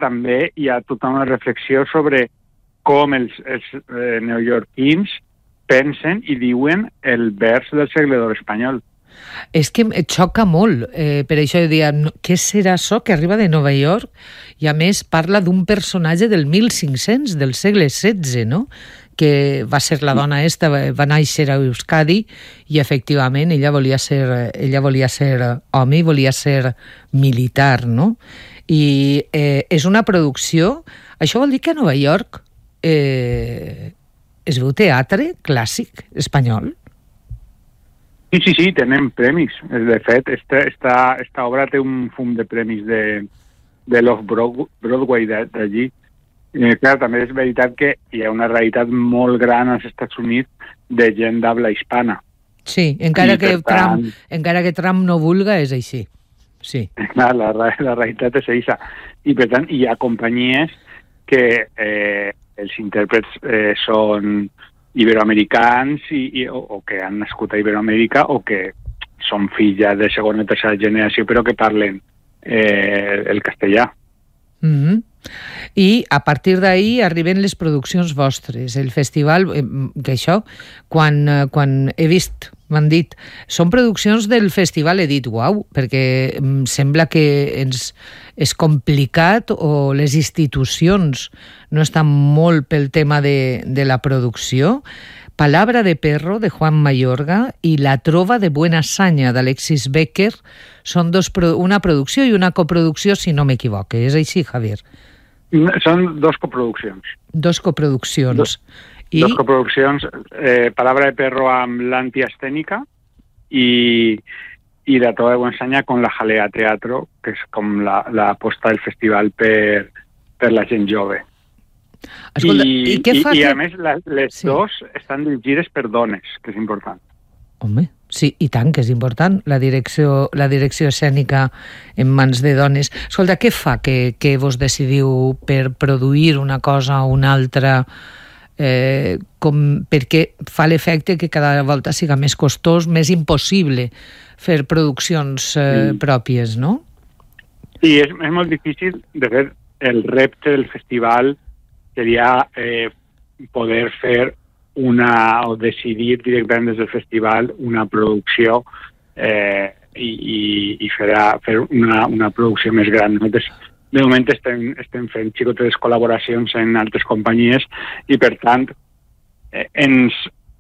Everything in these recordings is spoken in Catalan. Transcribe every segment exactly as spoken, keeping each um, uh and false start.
també hi ha tota una reflexió sobre com els, els eh, neoyorquins pensen i diuen el vers del segle d'or espanyol. És que et xoca molt, eh, per això jo deia, què serà això que arriba de Nova York? I a més parla d'un personatge del mil cinc-cents, del segle setze, no?, que va ser la dona esta, va néixer a Euskadi i efectivament ella volia ser, ella volia ser home i volia ser militar, no? I eh, és una producció... Això vol dir que a Nova York eh, es veu teatre clàssic espanyol? Sí, sí, sí, tenen premis. De fet, esta, esta, esta obra té un fum de premis de, de l'Off-Broadway d'allí. Eh, clar, també és veritat que hi ha una realitat molt gran als Estats Units de gent d'habla hispana. Sí, encara que, tant, Trump, encara que Trump no vulga, és així. Sí. Clar, la, la realitat és aquesta. I per tant, hi ha companyies que eh, els intèrprets eh, són iberoamericans i, i, o, o que han nascut a Iberoamèrica o que són fills ja de segona o tercera generació però que parlen eh, el castellà. Mm-hmm. I a partir d'ahir arriben les produccions vostres, el festival, que això, quan, quan he vist, m'han dit, són produccions del festival, he dit, uau, perquè em sembla que ens és complicat o les institucions no estan molt pel tema de, de la producció. Palabra de perro, de Juan Mayorga, i La trova de Buena Saña, d'Alexis Becker, són dos, una producció i una coproducció, si no m'equivoque. És així, Javier? Són dos coproduccions. Dos coproduccions. Dos, I... dos coproduccions, eh, Palabra de perro amb l'Antiescènica i, i La trova de Buena Saña con la Jalea Teatro, que és com l'aposta la, del festival per, per la gent jove. Escolta, I, i, què fa i, que... i a més la, les sí. dos estan dirigides per dones, que és important. Home, sí, i tant, que és important, la direcció, la direcció escènica en mans de dones. Escolta, què fa que, que vos decidiu per produir una cosa o una altra, eh, com, perquè fa l'efecte que cada volta siga més costós, més impossible fer produccions eh, sí. pròpies, no? Sí, és, és molt difícil. De fet, el repte del festival seria eh, poder fer una, o decidir directament des del festival una producció eh, i, i, i fer, fer una, una producció més gran. Nosaltres, de moment, estem, estem fent xicotetes col·laboracions en altres companyies i, per tant, eh, ens,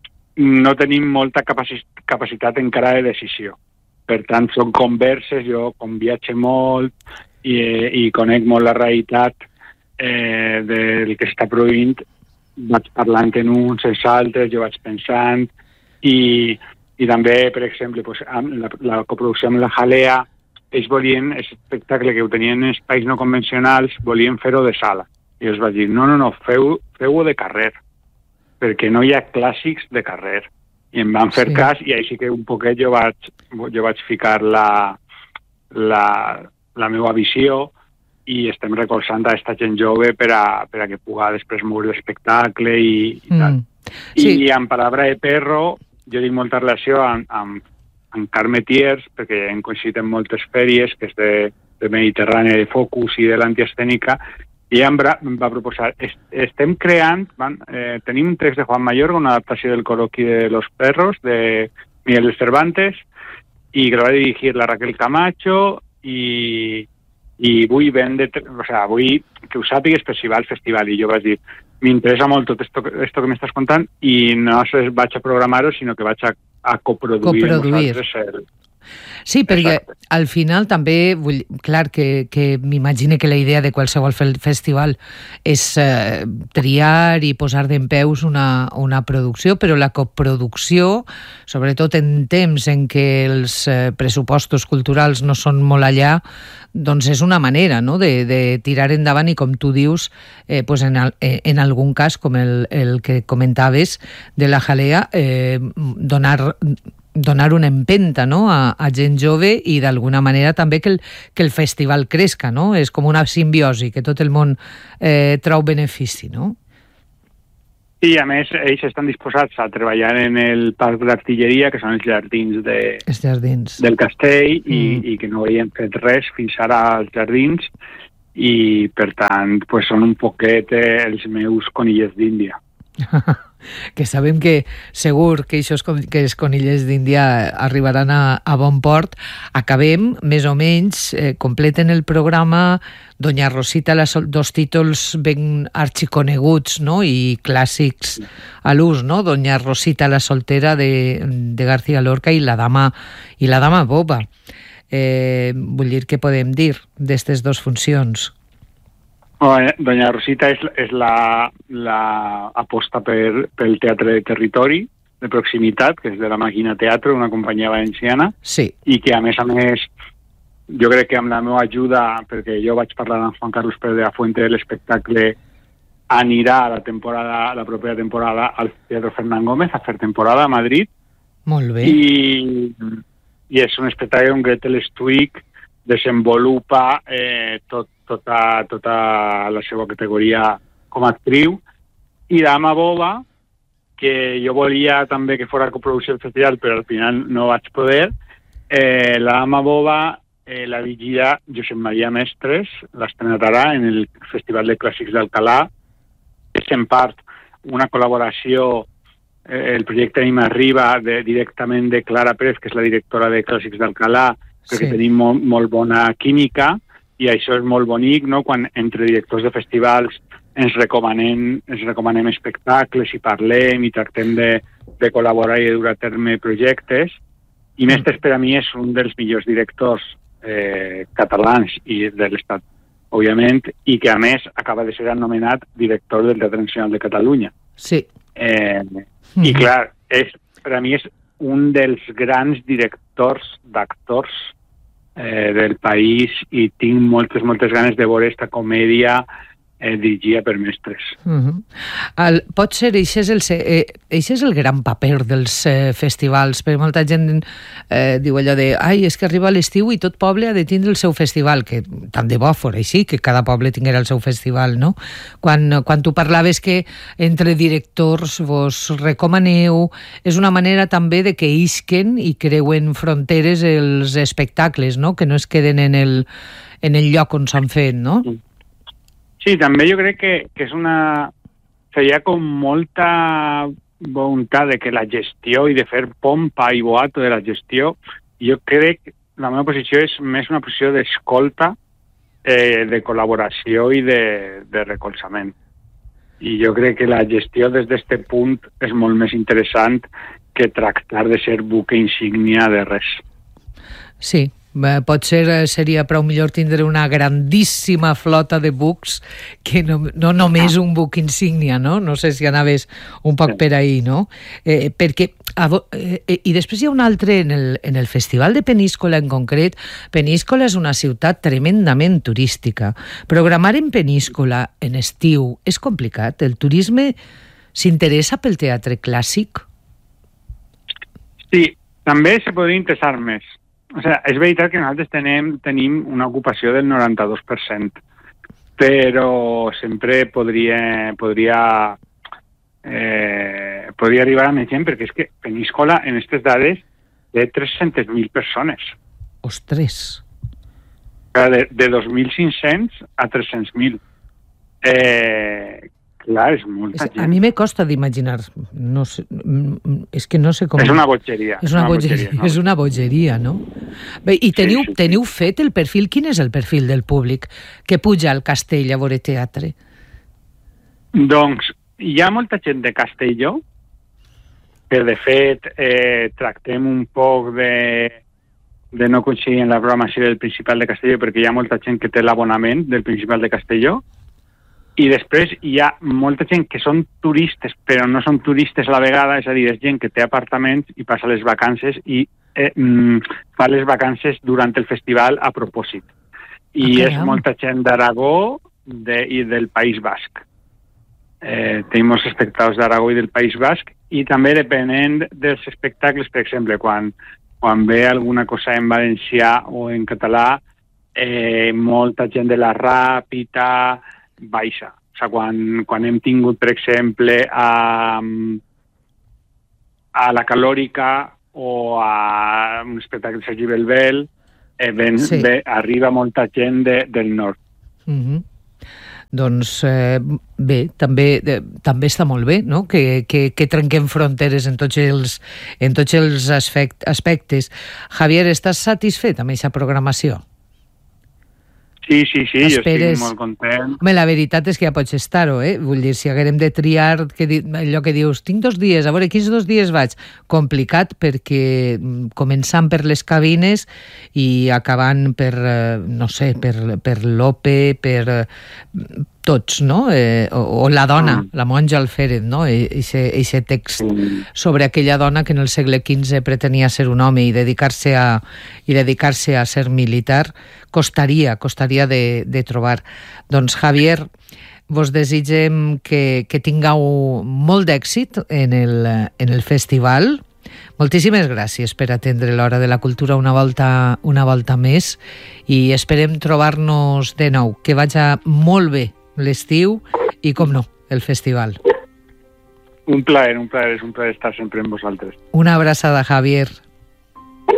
no tenim molta capaci- capacitat encara de decisió. Per tant, són converses, jo com viatge molt i, i conec molt la realitat eh, del que està produint, vaig parlant en uns, els altres, jo vaig pensant, i, i també, per exemple, pues, amb la, la coproducció amb la Jalea, ells volien, aquest espectacle que ho tenien en espais no convencionals, volien fer-ho de sala. I els vaig dir, no, no, no, feu, feu-ho de carrer, perquè no hi ha clàssics de carrer. I em van fer sí. cas, i així que un poquet jo vaig, jo vaig ficar la, la, la meva visió, i estem recolzant a aquesta gent jove per a, per a que pugui després moure l'espectacle i, i mm. tal. Sí. I amb Palabra de perro jo tinc molta relació amb, amb, amb Carme Thiers, perquè hem coincidit en moltes fèries, que és de, de Mediterrània, de Focus i de l'Antiescènica, i em va, em va proposar, est, estem creant, van, eh, tenim un text de Juan Mayorga, una adaptació del col·loqui de Los Perros, de Miguel de Cervantes, i que lo va dirigir la Raquel Camacho, i... i vull vendre, o sea, vull que ho sàpigues per si va al festival. I jo vaig dir, m'interessa molt tot esto, esto que m'estàs contant i no només vaig a programar-ho, sinó que vaig a, a coproduir. Coproduir. El... Sí, perquè Exacte. al final també, vull, clar, que, que m'imagine que la idea de qualsevol festival és eh, triar i posar dempeus una, una producció, però la coproducció, sobretot en temps en què els eh, pressupostos culturals no són molt allà, doncs és una manera, no?, de, de tirar endavant i, com tu dius, eh, pues en, el, en algun cas, com el, el que comentaves de la Jalea, eh, donar... donar una empenta, no?, a, a gent jove i d'alguna manera també que el, que el festival cresca, no? És com una simbiosi, que tot el món eh, trau benefici, no? I a més ells estan disposats a treballar en el parc d'artilleria, que són els jardins, de, els jardins. del castell, mm. i, i que no havien fet res fins ara als jardins, i per tant pues, són un poquet eh, els meus conilles d'Índia. Que sabem que segur que aquests que els conilles d'Índia arribaran a, a bon port. Acabem, més o menys, eh, completen el programa Doña Rosita, la Sol, dos títols ben arxiconeguts, no?, i clàssics a l'ús, no? Doña Rosita la soltera de, de García Lorca i la dama, i la dama boba. Eh, vull dir, què podem dir d'aquestes dues funcions? Doña Rosita és, és la, la aposta per, pel teatre de territori, de proximitat, que és de la Màquina Teatre, una companyia valenciana, sí. I que a més a més, jo crec que amb la meva ajuda, perquè jo vaig parlar amb Juan Carlos Pérez de la Fuente, l'espectacle anirà la temporada, la propera temporada al Teatre Fernán Gómez a fer temporada a Madrid. Molt bé. I, i és un espectacle on Gretel Stwick desenvolupa eh, tot Tota, tota la seva categoria com a actriu, i Dama Boba, que jo volia també que fos coproducció del festival, però al final no vaig poder. Eh, la Dama Boba eh, la dirigirà Josep Maria Mestres, l'estrenarà en el Festival de Clàssics d'Alcalà. És en part una col·laboració, eh, el projecte A mi m'arriba de, directament de Clara Pérez, que és la directora de Clàssics d'Alcalà, perquè sí. Tenim molt, molt bona química, i això és molt bonic, no?, quan entre directors de festivals ens recomanem, ens recomanem espectacles i parlem i tractem de, de col·laborar i de dur a terme projectes. I Mestres per a mi és un dels millors directors eh, catalans i de l'Estat, òbviament, i que a més acaba de ser anomenat director del Teatre Nacional de Catalunya. Sí. Eh, mm-hmm. I clar, és, per a mi és un dels grans directors d'actors Eh, del país, i tinc moltes, moltes ganes de veure esta comèdia eh, dirigida per Mestres. Uh-huh. el, pot ser, això és, el, eh, això és el gran paper dels eh, festivals, perquè molta gent eh, diu allò de ai, és que arriba l'estiu i tot poble ha de tindre el seu festival, que tant de bo fora així, que cada poble tinguera el seu festival, no? Quan, quan tu parlaves que entre directors vos recomaneu, és una manera també de que isquen i creuen fronteres els espectacles, no?, que no es queden en el, en el lloc on s'han fet, no? Sí, també jo crec que, que és una... Seria com molta voluntat de que la gestió i de fer pompa i boato de la gestió, jo crec que la meva posició és més una posició d'escolta, eh, de col·laboració i de, de recolzament. I jo crec que la gestió des d'aquest punt és molt més interessant que tractar de ser buque insígnia de res. Sí. Pot ser, seria prou millor tindre una grandíssima flota de bucs que no, no només un buc insígnia, no? No sé si anaves un poc per ahí, no? Eh, perquè, eh, i després hi ha un altre, en el, en el Festival de Peníscola en concret. Peníscola és una ciutat tremendament turística. Programar en Peníscola en estiu és complicat. El turisme s'interessa pel teatre clàssic? Sí, també se podria interessar més. O sigui, és veritat que nosaltres tenim, tenim una ocupació del noranta-dos per cent, però sempre podria, podria, eh, podria arribar a més gent, perquè és que Peníscola, en aquestes dades, té tres-centes mil persones. Ostres! De, de dos mil cinc-cents a tres-cents mil. Eh, clar, és molta és, gent. A mi me costa d'imaginar. No sé, és que no sé com... És una bogeria. És una, una bogeria, bogeria no? És una bogeria, no? Bé, i teniu, sí, sí, teniu sí. fet el perfil? Quin és el perfil del públic que puja al Castell a veure teatre? Doncs hi ha molta gent de Castelló, que de fet eh, tractem un poc de, de no coincidir en la programació del Principal de Castelló, perquè hi ha molta gent que té l'abonament del Principal de Castelló. I després hi ha molta gent que són turistes, però no són turistes a la vegada, és a dir, és gent que té apartaments i passa les vacances i eh, mm, fa les vacances durant el festival a propòsit. I okay, és ja. molta gent d'Aragó de, i del País Basc. Eh, tenim molts espectacles d'Aragó i del País Basc, i també depenent dels espectacles, per exemple, quan, quan ve alguna cosa en valencià o en català, eh, molta gent de la Ràpita baixa. O sigui, quan, quan hem tingut, per exemple, a, a la Calòrica o a un espectacle de Sergi Belbel, eh, ben, sí. ve, arriba molta gent de, del nord. Mm-hmm. Doncs eh, bé, també, eh, també està molt bé, no?, que, que, que trenquem fronteres en tots els, en tots els aspectes. Javier, estàs satisfet amb aquesta programació? Sí, sí, sí, Esperes... jo estic molt content. Home, la veritat és que ja pots estar-ho, eh? Vull dir, si haguérem de triar que di... allò que dius, tinc dos dies, a veure, quins dos dies vaig? Complicat, perquè començant per les cabines i acabant per, no sé, per, per l'Ope, per tots, no? Eh, o, o la dona, mm. la monja Alférez, no? Eixe text mm. sobre aquella dona que en el segle quinze pretenia ser un home i dedicar-se a, i dedicar-se a ser militar, costaria, costaria de, de trobar. Doncs, Javier, vos desitgem que, que tingueu molt d'èxit en el, en el festival. Moltíssimes gràcies per atendre l'Hora de la Cultura una volta, una volta més i esperem trobar-nos de nou. Que vagi molt bé l'estiu i, com no, el festival. Un plaer, un plaer, és un plaer estar sempre amb vosaltres. Una abraçada, Javier.